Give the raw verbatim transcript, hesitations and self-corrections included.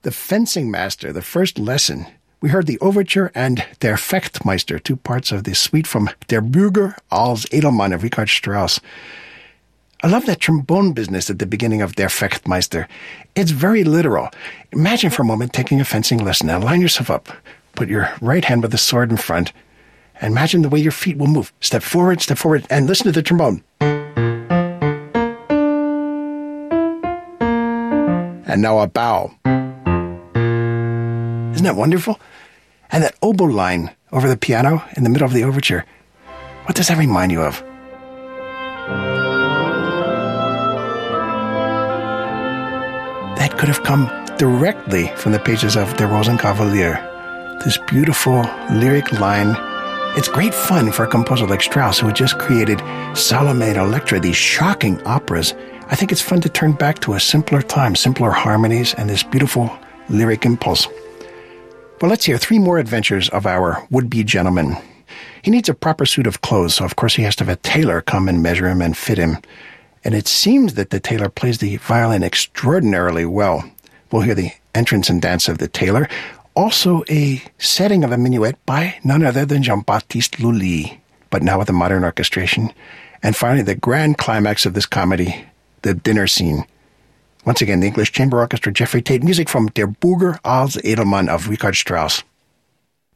The Fencing Master, the first lesson. We heard the Overture and Der Fechtmeister, two parts of the suite from Der Bürger als Edelmann of Richard Strauss. I love that trombone business at the beginning of Der Fechtmeister. It's very literal. Imagine for a moment taking a fencing lesson. Now line yourself up. Put your right hand with the sword in front. And imagine the way your feet will move. Step forward, step forward, and listen to the trombone. And now a bow. Isn't that wonderful? And that oboe line over the piano in the middle of the overture. What does that remind you of? That could have come directly from the pages of Der Rosenkavalier. This beautiful lyric line. It's great fun for a composer like Strauss, who had just created Salome and Electra, these shocking operas. I think it's fun to turn back to a simpler time, simpler harmonies, and this beautiful lyric impulse. Well, let's hear three more adventures of our would-be gentleman. He needs a proper suit of clothes, so of course he has to have a tailor come and measure him and fit him. And it seems that the tailor plays the violin extraordinarily well. We'll hear the entrance and dance of the tailor. Also a setting of a minuet by none other than Jean-Baptiste Lully, but now with a modern orchestration. And finally, the grand climax of this comedy, the dinner scene. Once again, the English Chamber Orchestra, Jeffrey Tate, music from Der Bürger als Edelmann of Richard Strauss.